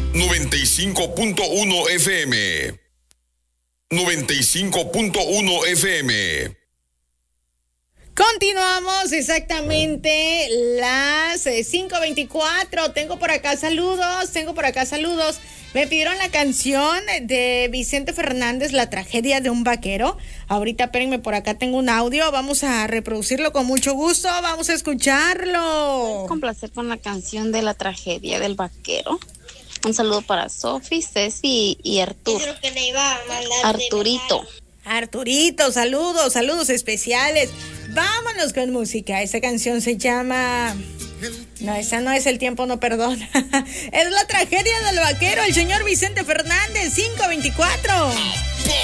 95.1 FM. 95.1 FM. Continuamos exactamente las 5:24. Tengo por acá saludos. Me pidieron la canción de Vicente Fernández, La tragedia de un vaquero. Ahorita, espérenme, por acá tengo un audio. Vamos a reproducirlo con mucho gusto. Vamos a escucharlo. Con placer con la canción de La tragedia del vaquero. Un saludo para Sofi, Ceci y Arturo. Arturito, saludos especiales. Vámonos con música. Esta canción se llama... No, esa no es El tiempo no perdona. Es La tragedia del vaquero, el señor Vicente Fernández, 5:24.